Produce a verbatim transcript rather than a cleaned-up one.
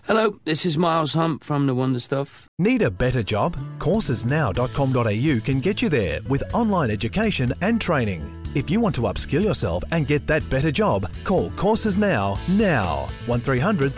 Hello, this is Miles Hunt from The Wonder Stuff. Need a better job? courses now dot com dot a u can get you there with online education and training. If you want to upskill yourself and get that better job, call Courses Now now. one three hundred